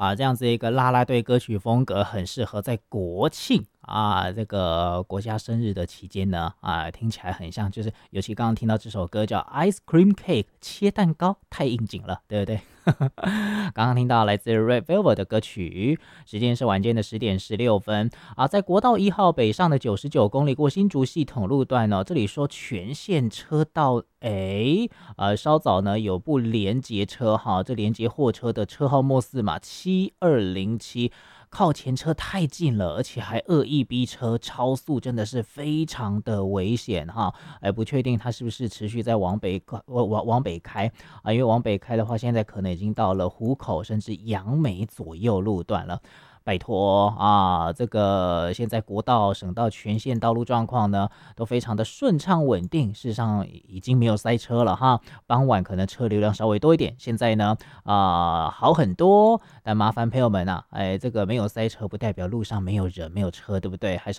这样子一个啦啦队歌曲风格，很适合在国庆这个国家生日的期间呢听起来很像，就是尤其刚刚听到这首歌叫 Ice Cream Cake 切蛋糕，太应景了，对不对？刚刚听到来自 Red Velvet 的歌曲，时间是晚间的10:16在国道1号北上的99公里过新竹系统路段呢，这里说全线车道稍早呢有部连结车这连结货车的车号末4码7207，靠前车太近了，而且还恶意逼车超速，真的是非常的危险不确定它是不是持续在往北开因为往北开的话，现在可能已经到了湖口甚至杨梅左右路段了。拜托这个现在国道、省道全线道路状况呢都非常的顺畅稳定，事实上已经没有塞车了傍晚可能车流量稍微多一点，现在呢好很多，但麻烦朋友们这个没有塞车不代表路上没有人没有车，对不对？还是